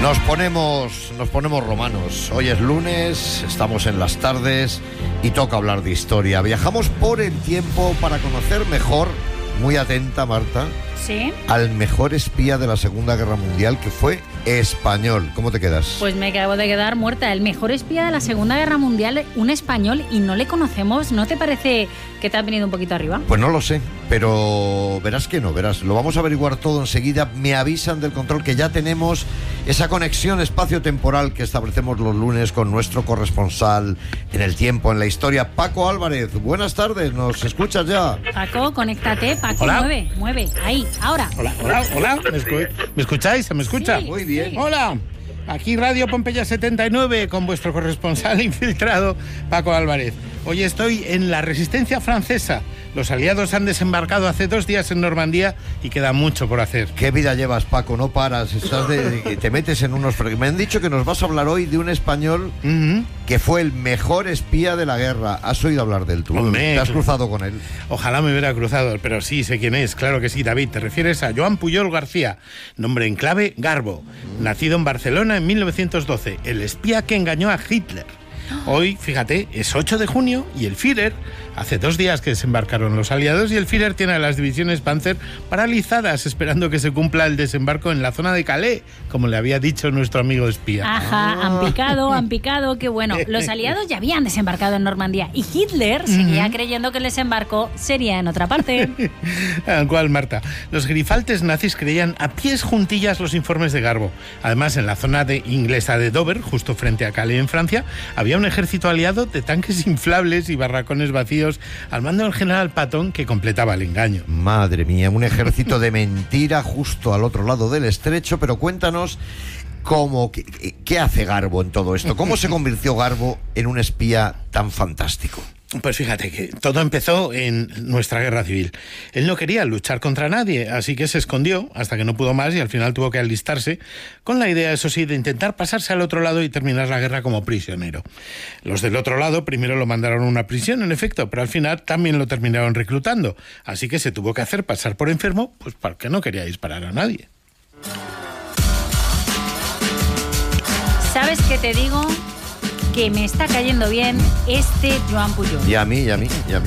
Nos ponemos romanos. Hoy es lunes, estamos en las tardes y toca hablar de historia. Viajamos por el tiempo para conocer mejor, muy atenta Marta, ¿sí?, al mejor espía de la Segunda Guerra Mundial, que fue español. ¿Cómo te quedas? Pues me acabo de quedar muerta. El mejor espía de la Segunda Guerra Mundial, un español, y no le conocemos. ¿No te parece que te has venido un poquito arriba? Pues no lo sé, pero verás que no, verás. Lo vamos a averiguar todo enseguida. Me avisan del control que ya tenemos esa conexión espacio-temporal que establecemos los lunes con nuestro corresponsal en el tiempo, en la historia, Paco Álvarez. Buenas tardes, ¿nos escuchas ya? Paco, conéctate. Paco, Hola. mueve. Ahí, ahora. Hola. ¿Me escucháis? ¿Se me escucha? Sí. Muy bien. Hola. Aquí Radio Pompeya 79 con vuestro corresponsal infiltrado, Paco Álvarez. Hoy estoy en la Resistencia francesa. Los aliados han desembarcado hace 2 días en Normandía y queda mucho por hacer. ¿Qué vida llevas, Paco? No paras, te metes en unos... Me han dicho que nos vas a hablar hoy de un español que fue el mejor espía de la guerra. ¿Has oído hablar de él tú? Hombre, ¿Te has cruzado con él? Ojalá me hubiera cruzado, pero sí sé quién es, claro que sí, David. Te refieres a Joan Pujol García, nombre en clave Garbo, nacido en Barcelona en 1912, el espía que engañó a Hitler. Hoy, fíjate, es 8 de junio y el Führer, hace 2 días que desembarcaron los aliados, y el Führer tiene a las divisiones Panzer paralizadas esperando que se cumpla el desembarco en la zona de Calais, como le había dicho nuestro amigo espía. Ajá, han picado, qué bueno. Los aliados ya habían desembarcado en Normandía y Hitler seguía creyendo que el desembarco sería en otra parte. ¿Cuál, Marta? Los grifaltes nazis creían a pies juntillas los informes de Garbo. Además, en la zona inglesa de Dover, justo frente a Calais en Francia, había un ejército aliado de tanques inflables y barracones vacíos al mando del general Patton, que completaba el engaño. Madre mía, un ejército de mentira justo al otro lado del estrecho. Pero cuéntanos ¿qué hace Garbo en todo esto? ¿Cómo se convirtió Garbo en un espía tan fantástico? Pues fíjate que todo empezó en nuestra guerra civil. Él no quería luchar contra nadie, así que se escondió hasta que no pudo más y al final tuvo que alistarse, con la idea, eso sí, de intentar pasarse al otro lado y terminar la guerra como prisionero. Los del otro lado primero lo mandaron a una prisión, en efecto, pero al final también lo terminaron reclutando, así que se tuvo que hacer pasar por enfermo, pues porque no quería disparar a nadie. ¿Sabes qué te digo? Que me está cayendo bien este Joan Pujol. Y a mí.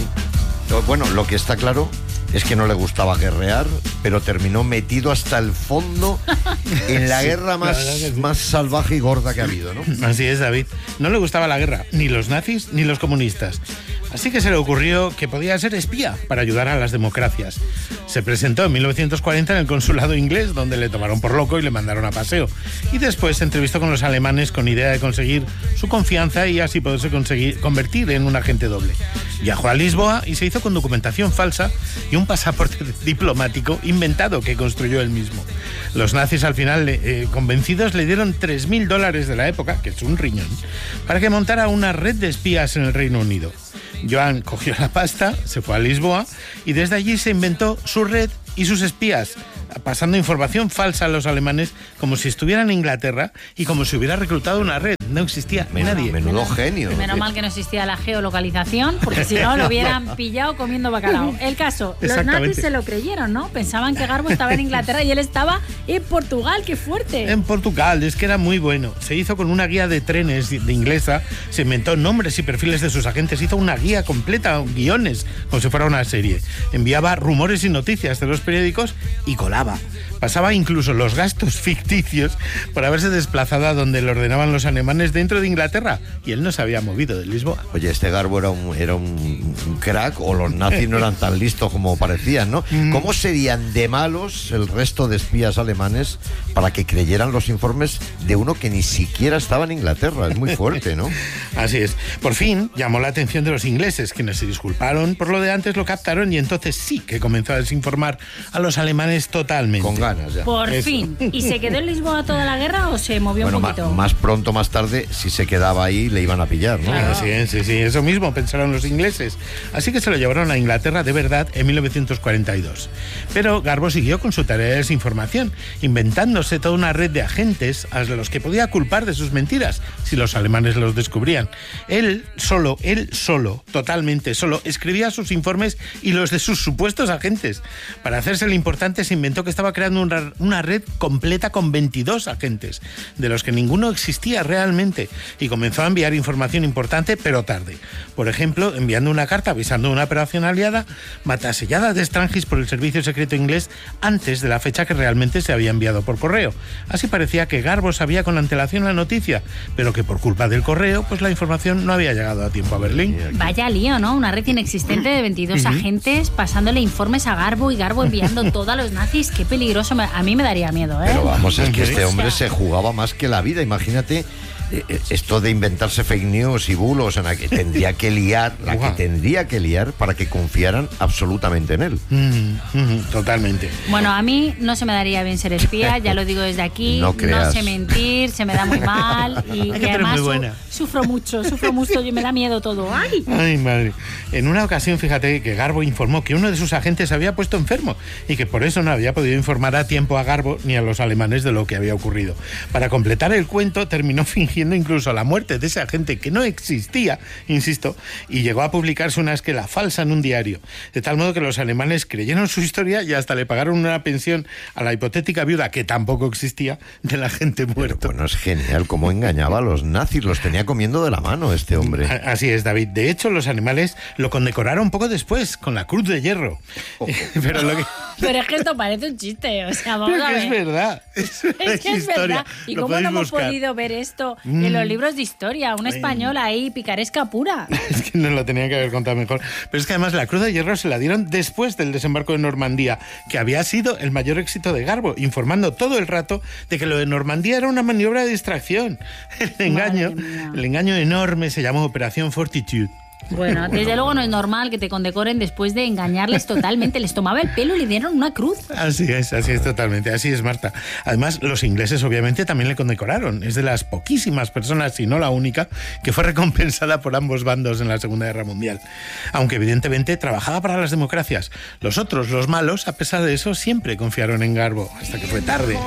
Bueno, lo que está claro es que no le gustaba guerrear, pero terminó metido hasta el fondo en la guerra más salvaje y gorda que ha habido, ¿no? Así es, David. No le gustaba la guerra, ni los nazis ni los comunistas. Así que se le ocurrió que podía ser espía para ayudar a las democracias. Se presentó en 1940 en el consulado inglés, donde le tomaron por loco y le mandaron a paseo. Y después se entrevistó con los alemanes con idea de conseguir su confianza y así poderse convertir en un agente doble. Viajó a Lisboa y se hizo con documentación falsa y un pasaporte diplomático inventado que construyó él mismo. Los nazis al final, convencidos, le dieron $3.000 de la época, que es un riñón, para que montara una red de espías en el Reino Unido. Joan cogió la pasta, se fue a Lisboa y desde allí se inventó su red y sus espías, pasando información falsa a los alemanes como si estuvieran en Inglaterra y como si hubiera reclutado una red. No existía nadie. Menudo genio. Menos mal que no existía la geolocalización, porque si no lo hubieran pillado comiendo bacalao. El caso, los nazis se lo creyeron, ¿no? Pensaban que Garbo estaba en Inglaterra y él estaba en Portugal. ¡Qué fuerte! En Portugal, es que era muy bueno. Se hizo con una guía de trenes de inglesa, se inventó nombres y perfiles de sus agentes, hizo una guía completa, guiones, como si fuera una serie. Enviaba rumores y noticias de los periódicos y colaba. Pasaba incluso los gastos ficticios por haberse desplazado a donde le ordenaban los alemanes dentro de Inglaterra, y él no se había movido de Lisboa. Oye, este Garbo era un crack, o los nazis no eran tan listos como parecían, ¿no? ¿Cómo serían de malos el resto de espías alemanes para que creyeran los informes de uno que ni siquiera estaba en Inglaterra? Es muy fuerte, ¿no? Así es. Por fin llamó la atención de los ingleses, quienes se disculparon por lo de antes, lo captaron y entonces sí que comenzó a desinformar a los alemanes totalmente. Con ganas ya. Por fin. ¿Y se quedó en Lisboa toda la guerra o se movió un poquito? Más pronto, más tarde, si se quedaba ahí, le iban a pillar, ¿no? Claro. Sí, eso mismo pensaron los ingleses. Así que se lo llevaron a Inglaterra de verdad en 1942. Pero Garbo siguió con su tarea de desinformación, inventándose toda una red de agentes a los que podía culpar de sus mentiras si los alemanes los descubrían. Él solo, totalmente solo, escribía sus informes y los de sus supuestos agentes. Para hacerse el importante, se inventó que estaba creando montando una red completa con 22 agentes, de los que ninguno existía realmente, y comenzó a enviar información importante, pero tarde. Por ejemplo, enviando una carta avisando de una operación aliada matasellada de Strangis por el servicio secreto inglés antes de la fecha que realmente se había enviado por correo. Así parecía que Garbo sabía con antelación la noticia, pero que por culpa del correo, pues la información no había llegado a tiempo a Berlín. Vaya lío, ¿no? Una red inexistente de 22 agentes pasándole informes a Garbo y Garbo enviando todo a los nazis. Qué peligroso. A mí me daría miedo, ¿eh? Pero vamos, es que este hombre se jugaba más que la vida. Imagínate esto de inventarse fake news y bulos en la que tendría que liar, para que confiaran absolutamente en él. Totalmente. Bueno, a mí no se me daría bien ser espía, ya lo digo desde aquí. No sé mentir, se me da muy mal y además sufro mucho y me da miedo todo. ¡Ay! Ay, madre. En una ocasión, fíjate que Garbo informó que uno de sus agentes se había puesto enfermo y que por eso no había podido informar a tiempo a Garbo ni a los alemanes de lo que había ocurrido. Para completar el cuento, terminó fingiendo incluso la muerte de ese agente que no existía, insisto, y llegó a publicarse una esquela falsa en un diario, de tal modo que los alemanes creyeron su historia y hasta le pagaron una pensión a la hipotética viuda, que tampoco existía, del agente muerto. Pero bueno, es genial cómo engañaba a los nazis, los tenía comiendo de la mano este hombre. Así es, David. De hecho, los alemanes lo condecoraron poco después, con la Cruz de Hierro. Pero es que esto parece un chiste, o sea, vamos a ver. Es verdad. Es que es verdad. ¿Y cómo no hemos podido ver esto en los libros de historia? Una española ahí, picaresca pura. Es que nos lo tenían que haber contado mejor. Pero es que además la Cruz de Hierro se la dieron después del desembarco de Normandía, que había sido el mayor éxito de Garbo, informando todo el rato de que lo de Normandía era una maniobra de distracción. El engaño enorme se llamó Operación Fortitude. Bueno, desde luego no es normal que te condecoren después de engañarles totalmente. Les tomaba el pelo y le dieron una cruz. Así es totalmente. Así es, Marta. Además, los ingleses obviamente también le condecoraron. Es de las poquísimas personas, si no la única, que fue recompensada por ambos bandos en la Segunda Guerra Mundial. Aunque evidentemente trabajaba para las democracias. Los otros, los malos, a pesar de eso, siempre confiaron en Garbo, hasta que fue tarde.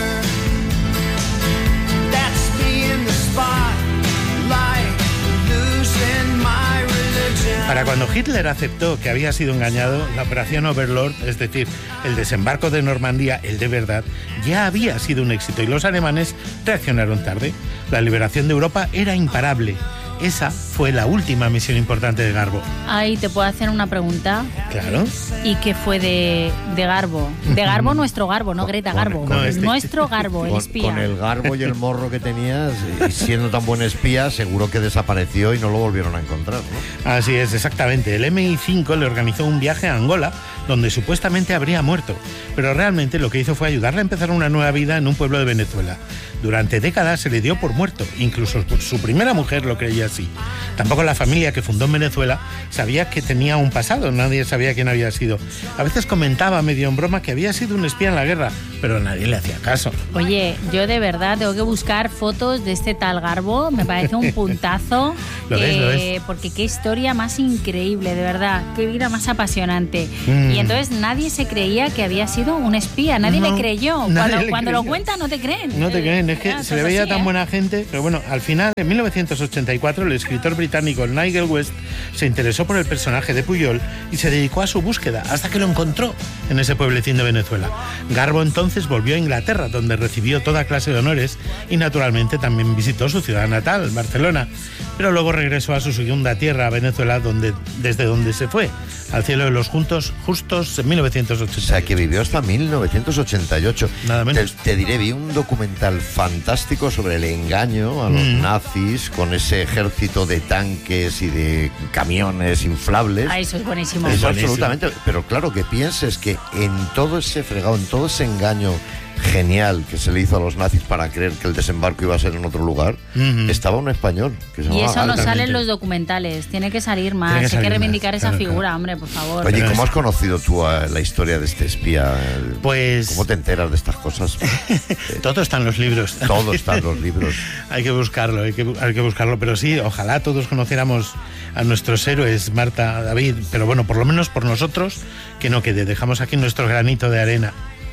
Para cuando Hitler aceptó que había sido engañado, la operación Overlord, es decir, el desembarco de Normandía, el de verdad, ya había sido un éxito y los alemanes reaccionaron tarde. La liberación de Europa era imparable. Esa fue la última misión importante de Garbo. Ahí te puedo hacer una pregunta. Claro. ¿Y qué fue de Garbo? De Garbo, nuestro Garbo, no Greta Garbo. Nuestro Garbo, el espía. Con el garbo y el morro que tenías, y siendo tan buen espía, seguro que desapareció y no lo volvieron a encontrar, ¿no? Así es, exactamente. El MI5 le organizó un viaje a Angola, donde supuestamente habría muerto. Pero realmente lo que hizo fue ayudarle a empezar una nueva vida en un pueblo de Venezuela. Durante décadas se le dio por muerto, incluso su primera mujer lo creía así. Tampoco la familia que fundó en Venezuela sabía que tenía un pasado, nadie sabía quién había sido. A veces comentaba medio en broma que había sido un espía en la guerra, pero nadie le hacía caso. Oye, yo de verdad tengo que buscar fotos de este tal Garbo, me parece un puntazo. Lo es. Porque qué historia más increíble, de verdad, qué vida más apasionante. Y entonces nadie se creía que había sido un espía, nadie le creyó. Cuando lo cuentan no te creen. No te creen, es que se le veía tan buena gente, pero bueno, al final, en 1984, el escritor británico Nigel West se interesó por el personaje de Pujol y se dedicó a su búsqueda hasta que lo encontró en ese pueblecín de Venezuela. Garbo entonces volvió a Inglaterra, donde recibió toda clase de honores y naturalmente también visitó su ciudad natal, Barcelona. Pero luego regresó a su segunda tierra, Venezuela, desde donde se fue al cielo de los justos en 1988. O sea, que vivió hasta 1988. Nada menos. Te diré, vi un documental fantástico sobre el engaño a los nazis con ese ejército de tanques y de camiones inflables. Ah, eso es buenísimo. Eso absolutamente. Pero claro, que pienses que en todo ese fregado, en todo ese engaño genial que se le hizo a los nazis para creer que el desembarco iba a ser en otro lugar, estaba un español que se llamaba Y eso no Gal. sale en los documentales, tiene que salir más, hay que reivindicar esa figura, hombre, por favor. Oye, ¿cómo has conocido tú la historia de este espía? Pues... ¿Cómo te enteras de estas cosas? Todo está en los libros. Todo está en los libros. Hay que buscarlo, hay que buscarlo, pero sí, ojalá todos conociéramos a nuestros héroes, Marta, David, pero bueno, por lo menos por nosotros, que no quede, dejamos aquí nuestro granito de arena.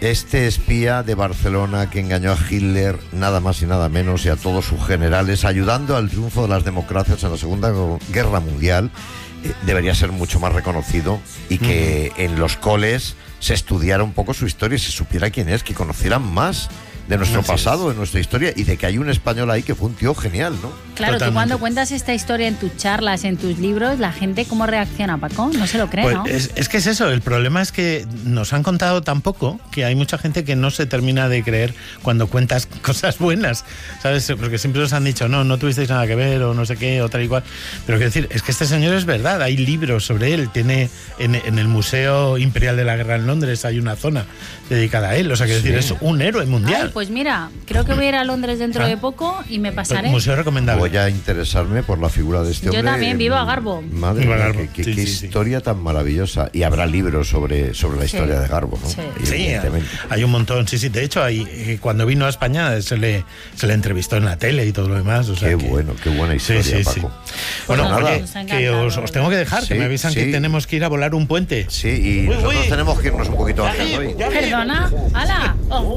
Este espía de Barcelona que engañó a Hitler, nada más y nada menos, y a todos sus generales, ayudando al triunfo de las democracias en la Segunda Guerra Mundial, debería ser mucho más reconocido y que en los coles se estudiara un poco su historia y se supiera quién es, que conocieran más de nuestro pasado, de nuestra historia, y de que hay un español ahí que fue un tío genial, ¿no? Claro, Totalmente. Tú cuando cuentas esta historia en tus charlas, en tus libros, la gente ¿cómo reacciona, Paco? No se lo cree, pues, ¿no? Es que es eso, el problema es que nos han contado tan poco que hay mucha gente que no se termina de creer cuando cuentas cosas buenas, ¿sabes? Porque siempre os han dicho, no tuvisteis nada que ver o no sé qué, o tal y cual. Pero quiero decir, es que este señor es verdad, hay libros sobre él, tiene en el Museo Imperial de la Guerra en Londres hay una zona dedicada a él, o sea, quiero decir, es un héroe mundial. Ay, pues mira, creo que voy a ir a Londres dentro de poco y me pasaré. Museo recomendable. Voy a interesarme por la figura de este hombre. Yo también, viva Garbo. Madre mía, qué historia tan maravillosa. Y habrá libros sobre la historia de Garbo, ¿no? Sí, hay un montón. Sí, de hecho, cuando vino a España se le entrevistó en la tele y todo lo demás. O sea, qué buena historia, Paco. Bueno, oye, que os tengo que dejar, que me avisan que tenemos que ir a volar un puente. Sí, y nosotros tenemos que irnos un poquito antes hoy. Perdona, ¡hala!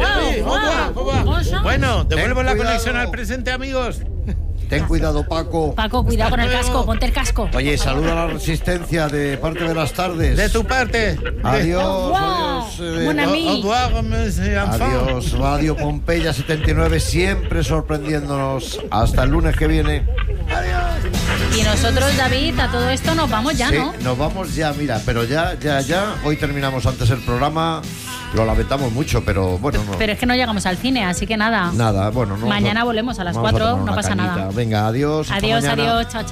Bueno, devuelvo la conexión al presente, amigos. Ten cuidado, Paco. Paco, cuidado con el casco, ponte el casco. Oye, saluda a la Resistencia de parte de las tardes. De tu parte. Adiós. Adiós, Radio Pompeya 79, siempre sorprendiéndonos. Hasta el lunes que viene. Adiós. Y nosotros, David, a todo esto nos vamos ya, ¿no? Nos vamos ya, mira, pero ya. Hoy terminamos antes el programa. Lo lamentamos mucho, pero bueno, no. Pero es que no llegamos al cine, así que nada. Nada, bueno, no. Mañana volvemos a las 4, no pasa nada. Venga, adiós. Adiós, chao, chao.